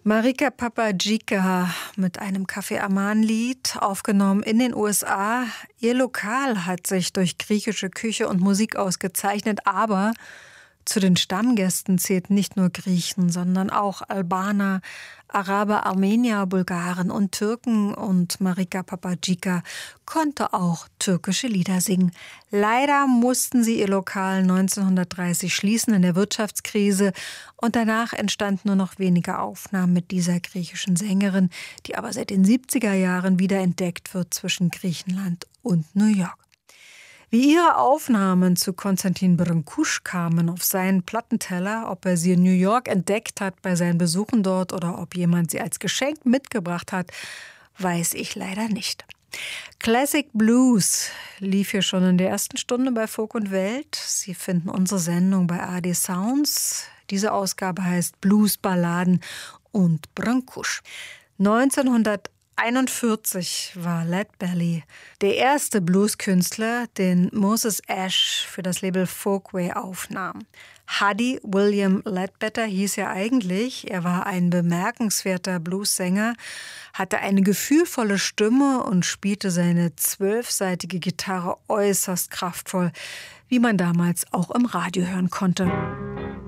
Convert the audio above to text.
Marika Papadžička mit einem Café Aman-Lied, aufgenommen in den USA. Ihr Lokal hat sich durch griechische Küche und Musik ausgezeichnet, aber zu den Stammgästen zählten nicht nur Griechen, sondern auch Albaner, Araber, Armenier, Bulgaren und Türken. Und Marika Papadžička konnte auch türkische Lieder singen. Leider mussten sie ihr Lokal 1930 schließen in der Wirtschaftskrise. Und danach entstanden nur noch wenige Aufnahmen mit dieser griechischen Sängerin, die aber seit den 70er Jahren wieder entdeckt wird zwischen Griechenland und New York. Wie ihre Aufnahmen zu Konstantin Brâncuș kamen auf seinen Plattenteller, ob er sie in New York entdeckt hat bei seinen Besuchen dort oder ob jemand sie als Geschenk mitgebracht hat, weiß ich leider nicht. Classic Blues lief hier schon in der ersten Stunde bei Folk und Welt. Sie finden unsere Sendung bei ARD Sounds. Diese Ausgabe heißt Blues, Balladen und Brâncuș. 1941 war Leadbelly der erste Blueskünstler, den Moses Ash für das Label Folkway aufnahm. Huddy William Ledbetter hieß er eigentlich. Er war ein bemerkenswerter Bluessänger, hatte eine gefühlvolle Stimme und spielte seine 12-seitige Gitarre äußerst kraftvoll, wie man damals auch im Radio hören konnte.